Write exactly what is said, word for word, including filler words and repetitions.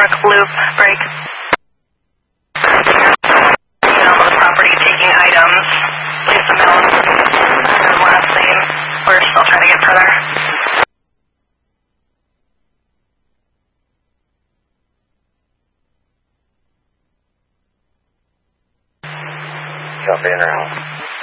truck loop break. On the property taking items. Lisa Mills. And then last name. We're still trying to get further. Copy in or out.